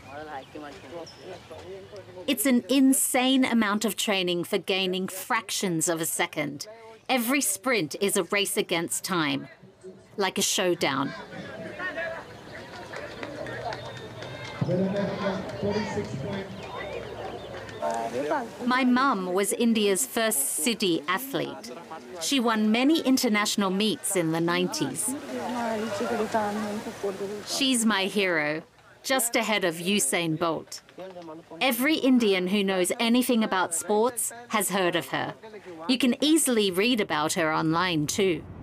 It's an insane amount of training for gaining fractions of a second. Every sprint is a race against time, like a showdown. My mum was India's first city athlete. She won many international meets in the 90s. She's my hero, just ahead of Usain Bolt. Every Indian who knows anything about sports has heard of her. You can easily read about her online too.